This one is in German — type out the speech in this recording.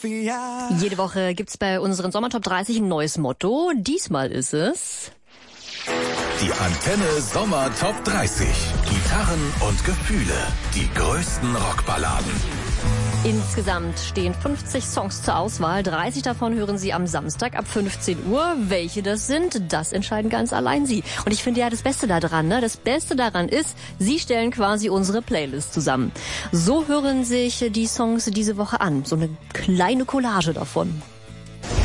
Mafia. Jede Woche gibt's bei unseren Sommertop 30 ein neues Motto. Diesmal ist es... Die Antenne Sommer Top 30. Gitarren und Gefühle. Die größten Rockballaden. Insgesamt stehen 50 Songs zur Auswahl. 30 davon hören Sie am Samstag ab 15 Uhr. Welche das sind, das entscheiden ganz allein Sie. Und ich finde ja das Beste daran, das Beste daran ist, Sie stellen quasi unsere Playlist zusammen. So hören sich die Songs diese Woche an. So eine kleine Collage davon.